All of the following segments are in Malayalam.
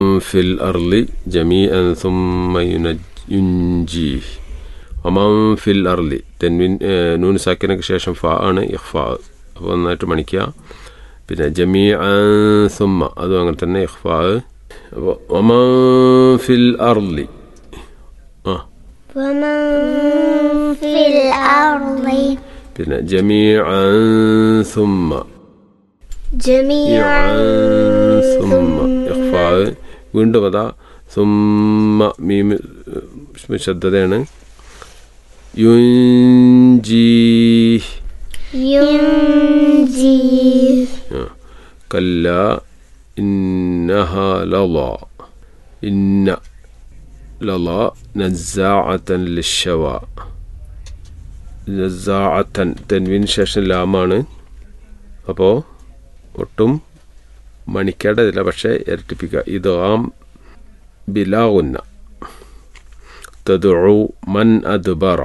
ഫിൽ അർളി ജമീഅൻ സുമ്മ യുൻജീഹ്. വമൻ ഫിൽ അർളി തെൻവിൻ നൂൻ സാക്കിനക്ക് ശേഷം ഫ ആണ് ഇഖ്ഫാ. അപ്പോൾ നന്നായിട്ട് മണിക്കുക. പിന്നെ ജമീഅൻ സുമ്മ അതും അങ്ങനെ തന്നെ ഇഖ്ഫാ. അപ്പോൾ വമൻ ഫിൽ അർളി പിന്നെ ജമീഅൻ സുമ്മ ഇഖ്ഫാ. വീണ്ടും അതാ സുമ്മ മീം ശബ്ദതയാണ്. യുൻജീഹ് കല്ല ഇന്നഹാ ലളാ ഇന്ന ലളാ നസ്സാഅതൻ ലിശ്ശവാ. നസ്സാഅതൻ തൻവീൻ ശേഷം ലാമാണ്. അപ്പോൾ ഒട്ടും മണിക്കേണ്ടതില്ല, പക്ഷേ ഇരട്ടിപ്പിക്കുക. ഇദ്ഗാം ബിലാ ഗുന്ന. തദ്ഉ മൻ അദ്ബറ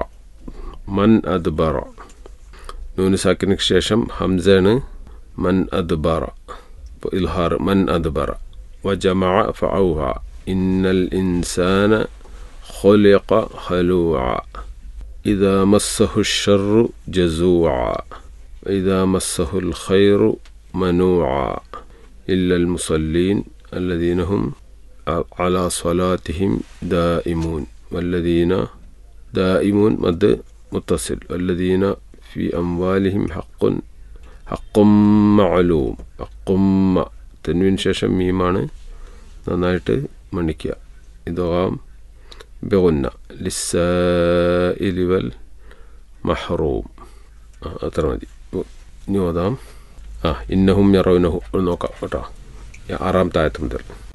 നൂൻ സാക്കിനക്ക് ശേഷം ഹംസയാണ്. മൻ അദ്ബറ ഇൽഹാർ മൻ അദ്ബറ. വജമഅ ഫഔഹ ഇന്നൽ ഇൻസാന ഖുലിഖ ഹലൂഅ ഇദാ മസ്സഹു الشر ജസൂഅ ഇദാ മസ്സഹുൽ ഖൈറു മനൂഅ ഇല്ലൽ മുസല്ലീൻ الذين هم على صلاتهم دائمون. والذين دائمون مد متصل. والذين في أموالهم حق معلوم. തൻവീൻ ശേഷം മീമാണ്. നന്നായിട്ട് മണിക്കുക. ഇദ്ഗാം ബിഗുന്ന ലിസ്സാഇലി വൽ മഹ്റൂം. അത്ര മതി. ഇനി ഓതാം. ഇന്നഹും യറൗനഹു നോക്കാം കേട്ടോ. 6-ാമത്തെ ആയത്ത് മുതൽ.